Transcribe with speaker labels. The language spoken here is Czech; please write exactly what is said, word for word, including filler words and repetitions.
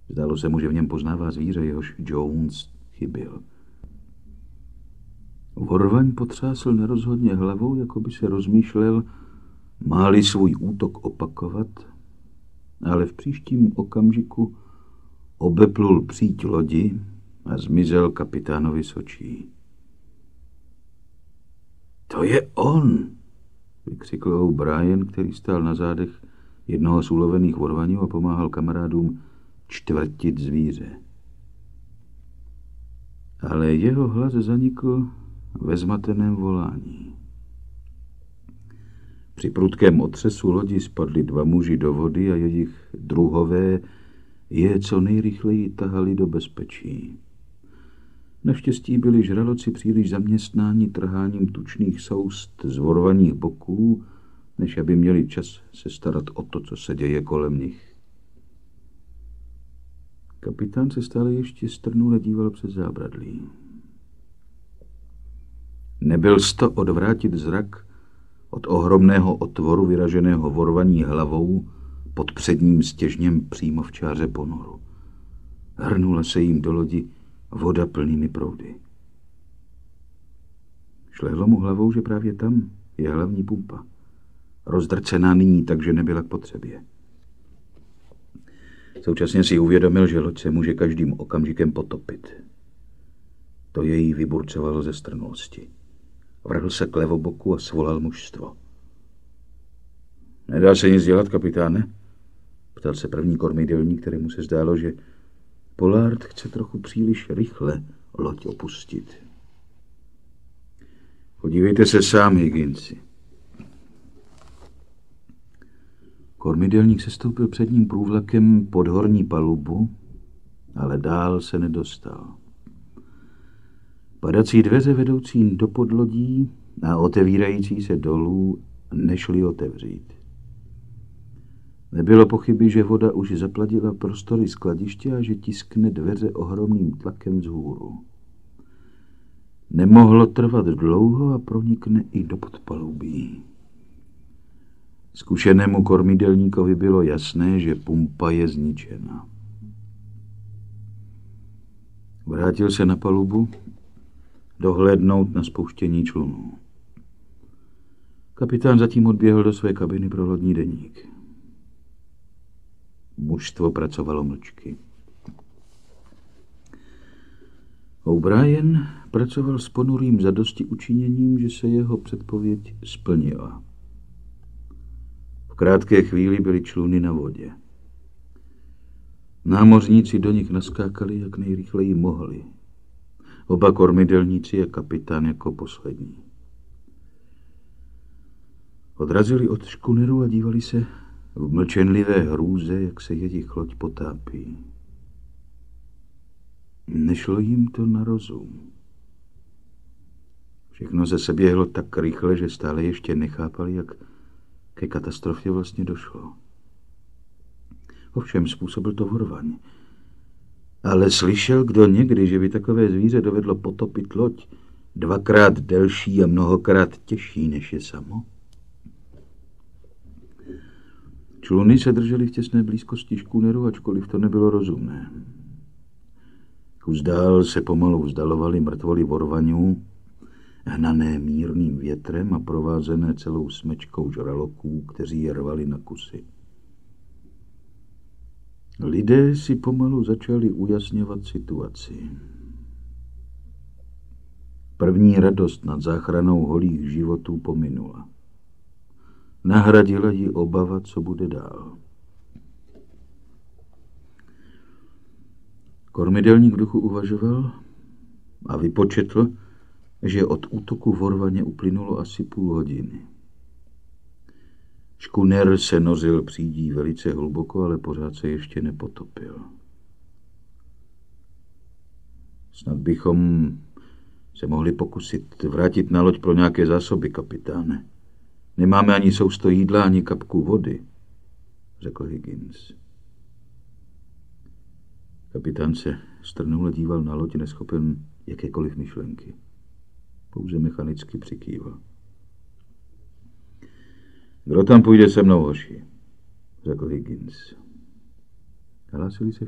Speaker 1: Zdálo se mu, že v něm poznává zvíře, jehož Jones chyběl. Vorvaň potřásl nerozhodně hlavou, jako by se rozmýšlel, má-li svůj útok opakovat, ale v příštím okamžiku obeplul příď lodi a zmizel kapitánovi z očí. To je on, vykřikl O'Brien, který stál na zádech jednoho z ulovených vorvaňů a pomáhal kamarádům čtvrtit zvíře. Ale jeho hlas zanikl ve zmateném volání. Při prudkém otřesu lodi spadli dva muži do vody a jejich druhové je co nejrychleji tahali do bezpečí. Naštěstí byli žraloci příliš zaměstnáni trháním tučných soust z vorvaních boků, než aby měli čas se starat o to, co se děje kolem nich. Kapitán se stále ještě strnule díval přes zábradlí. Nebyl sto odvrátit zrak od ohromného otvoru vyraženého vorvaní hlavou pod předním stěžněm přímo v čáře ponoru. Hrnula se jim do lodi voda plnými proudy. Šlehlo mu hlavou, že právě tam je hlavní pumpa. Rozdrcená nyní, takže nebyla k potřebě. Současně si uvědomil, že loď se může každým okamžikem potopit. To jej vyburcovalo ze strnulosti. Vrhl se k levoboku a svolal mužstvo. Nedá se nic dělat, kapitáne? Ptal se první kormidelník, kterému se zdálo, že Pollard chce trochu příliš rychle loď opustit. Podívejte se sám, Higginsi. Kormidelník sestoupil předním průvlakem pod horní palubu, ale dál se nedostal. Padací dveře vedoucí do podlodí a otevírající se dolů nešli otevřít. Nebylo pochyby, že voda už zapladila prostory skladiště a že tiskne dveře ohromným tlakem vzhůru. Nemohlo trvat dlouho a pronikne i do podpalubí. Zkušenému kormidelníkovi bylo jasné, že pumpa je zničena. Vrátil se na palubu dohlédnout na spouštění člunů. Kapitán zatím odběhl do své kabiny pro lodní deník. Mužstvo pracovalo mlčky. O'Brien pracoval s ponurým zadosti učiněním, že se jeho předpověď splnila. V krátké chvíli byly čluny na vodě. Námořníci do nich naskákali, jak nejrychleji mohli. Oba kormidelníci a kapitán jako poslední. Odrazili od škuneru a dívali se v mlčenlivé hrůze, jak se jejich loď potápí. Nešlo jim to na rozum. Všechno se seběhlo tak rychle, že stále ještě nechápali, jak ke katastrofě vlastně došlo. Ovšem způsobil to vorvaň. Ale slyšel kdo někdy, že by takové zvíře dovedlo potopit loď dvakrát delší a mnohokrát těžší, než je samo? Čluny se držely v těsné blízkosti škůneru, ačkoliv to nebylo rozumné. Kus dál se pomalu vzdalovali mrtvoly vorvaňů, hnané mírným větrem a provázené celou smečkou žraloků, kteří je rvali na kusy. Lidé si pomalu začali ujasňovat situaci. První radost nad záchranou holých životů pominula. Nahradila ji obava, co bude dál. Kormidelník v duchu uvažoval a vypočetl, že od útoku vorvaně uplynulo asi půl hodiny. Škuner se nořil přídí velice hluboko, ale pořád se ještě nepotopil. Snad bychom se mohli pokusit vrátit na loď pro nějaké zásoby, kapitáne. Nemáme ani sousto jídla, ani kapku vody, řekl Higgins. Kapitán se strnule díval na loď, neschopen jakékoliv myšlenky. Pouze mechanicky přikýval. Kdo tam půjde se mnou, hoši? Řekl Higgins. Hlásili se